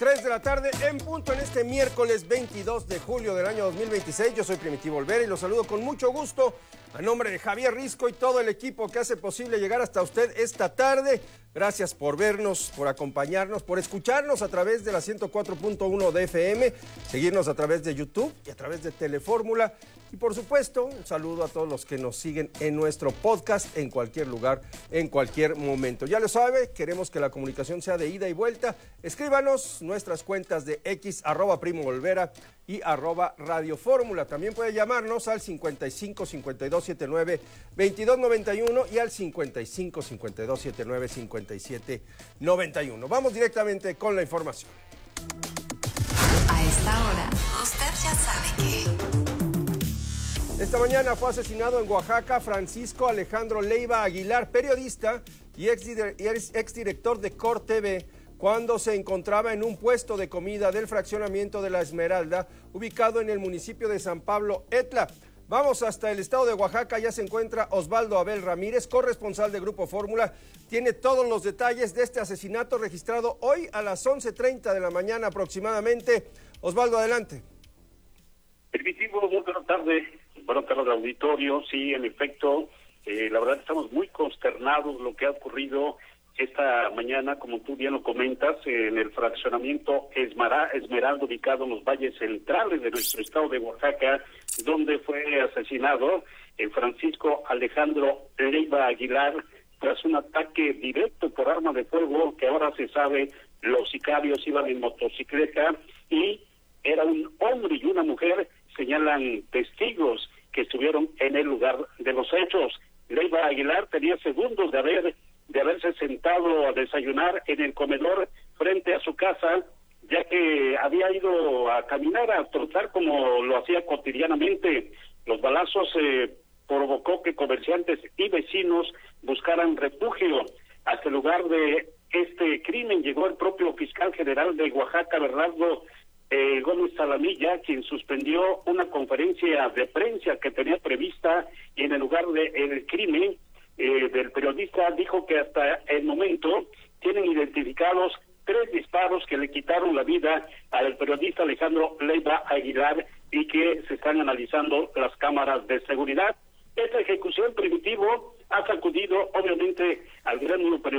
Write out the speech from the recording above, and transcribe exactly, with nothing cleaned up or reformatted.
tres de la tarde en punto en este miércoles veintidós de julio del año dos mil veintiséis. Yo soy Primitivo Olvera y los saludo con mucho gusto a nombre de Javier Risco y todo el equipo que hace posible llegar hasta usted esta tarde. Gracias por vernos, por acompañarnos, por escucharnos a través de la ciento cuatro punto uno de F M, seguirnos a través de YouTube y a través de Telefórmula. Y por supuesto, un saludo a todos los que nos siguen en nuestro podcast en cualquier lugar, en cualquier momento. Ya lo sabe, queremos que la comunicación sea de ida y vuelta. Escríbanos nuestras cuentas de X, arroba Primo Olvera y arroba Radio Fórmula. También puede llamarnos al cincuenta y cinco, cincuenta y dos, setenta y nueve, veintidós noventa y uno y al cincuenta y cinco, cincuenta y dos, setenta y nueve, cincuenta y siete noventa y uno. Vamos directamente con la información. A esta hora, usted ya sabe que... Esta mañana fue asesinado en Oaxaca Francisco Alejandro Leiva Aguilar, periodista y exdirector de Cor T V, cuando se encontraba en un puesto de comida del fraccionamiento de La Esmeralda, ubicado en el municipio de San Pablo Etla. Vamos hasta el estado de Oaxaca, ya se encuentra Osvaldo Abel Ramírez, corresponsal de Grupo Fórmula. Tiene todos los detalles de este asesinato registrado hoy a las once treinta de la mañana aproximadamente. Osvaldo, adelante. Permitivo, muy buenas tardes. Buenas tardes al auditorio. Sí, en efecto, eh, la verdad estamos muy consternados lo que ha ocurrido esta mañana, como tú bien lo comentas, en el fraccionamiento Esmara, Esmeralda, ubicado en los valles centrales de nuestro estado de Oaxaca, donde fue asesinado el Francisco Alejandro Leiva Aguilar tras un ataque directo por arma de fuego, que ahora se sabe los sicarios iban en motocicleta y era un hombre y una mujer, señalan testigos que estuvieron en el lugar de los hechos. Leiva Aguilar tenía segundos de haber de haberse sentado a desayunar en el comedor frente a su casa, ya que había ido a caminar, a trotar como lo hacía cotidianamente. Los balazos eh, provocó que comerciantes y vecinos buscaran refugio. Hasta el lugar de este crimen llegó el propio fiscal general de Oaxaca, Bernardo Eh, Gómez Salamilla, quien suspendió una conferencia de prensa que tenía prevista en el lugar del crimen eh, del periodista. Dijo que hasta el momento tienen identificados tres disparos que le quitaron la vida al periodista Alejandro Leiva Aguilar y que se están analizando las cámaras de seguridad. Esta ejecución, Primitivo, ha sacudido obviamente al gremio periodístico